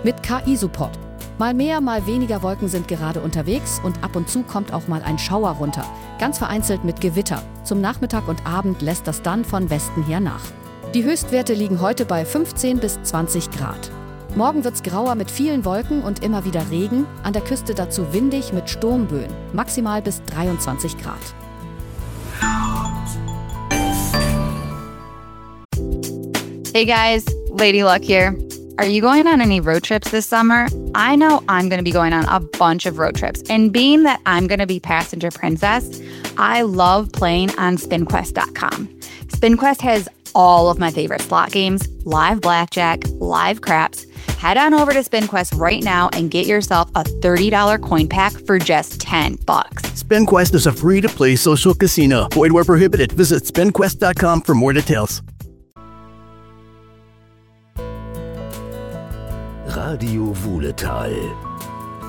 mit KI-Support. Mal mehr, mal weniger Wolken sind gerade unterwegs und ab und zu kommt auch mal ein Schauer runter. Ganz vereinzelt mit Gewitter. Zum Nachmittag und Abend lässt das dann von Westen her nach. Die Höchstwerte liegen heute bei 15 bis 20 Grad. Morgen wird's grauer mit vielen Wolken und immer wieder Regen. An der Küste dazu windig mit Sturmböen. Maximal bis 23 Grad. Hey guys, Lady Luck here. Are you going on any road trips this summer? I know I'm going to be going on a bunch of road trips. And being that I'm going to be passenger princess, I love playing on SpinQuest.com. SpinQuest has all of my favorite slot games, live blackjack, live craps. Head on over to SpinQuest right now and get yourself a $30 coin pack for just $10. SpinQuest is a free-to-play social casino. Void where prohibited. Visit SpinQuest.com for more details. Radio Wuhletal.